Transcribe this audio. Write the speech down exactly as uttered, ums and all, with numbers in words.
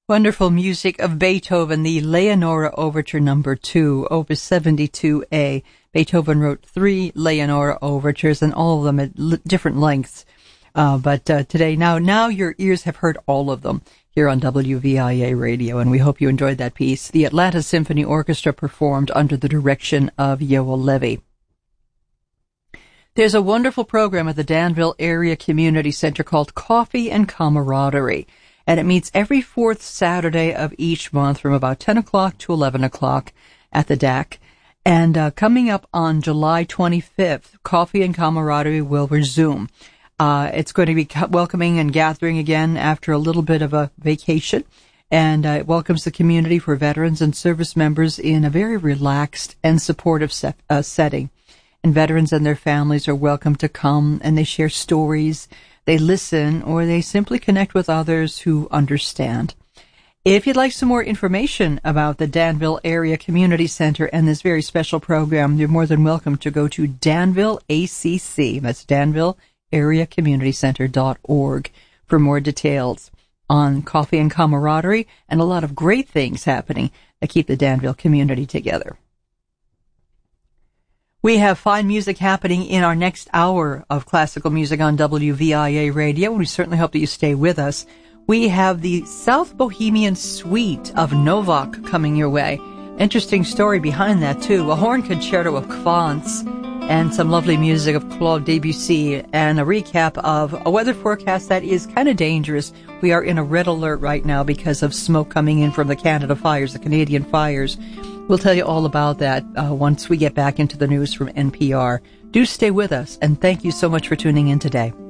Wonderful music of Beethoven, the Leonora Overture number two, Opus seventy-two A. Beethoven wrote three Leonora overtures, and all of them at l- different lengths. Uh, but uh, today, now, now your ears have heard all of them here on W V I A Radio, and we hope you enjoyed that piece. The Atlanta Symphony Orchestra performed under the direction of Yoel Levy. There's a wonderful program at the Danville Area Community Center called Coffee and Camaraderie, and it meets every fourth Saturday of each month from about ten o'clock to eleven o'clock at the D A C. And uh, coming up on July twenty-fifth, Coffee and Camaraderie will resume. Uh, it's going to be welcoming and gathering again after a little bit of a vacation, and uh, it welcomes the community for veterans and service members in a very relaxed and supportive set, uh, setting. And veterans and their families are welcome to come, and they share stories, they listen, or they simply connect with others who understand. If you'd like some more information about the Danville Area Community Center and this very special program, you're more than welcome to go to Danville A C C. That's Danville Area Community Center dot org for more details on Coffee and Camaraderie and a lot of great things happening that keep the Danville community together. We have fine music happening in our next hour of classical music on W V I A Radio, and we certainly hope that you stay with us. We have the South Bohemian Suite of Novak coming your way. Interesting story behind that, too. A horn concerto of Kvantz and some lovely music of Claude Debussy, and a recap of a weather forecast that is kind of dangerous. We are in a red alert right now because of smoke coming in from the Canada fires, the Canadian fires. We'll tell you all about that uh, once we get back into the news from N P R. Do stay with us, and thank you so much for tuning in today.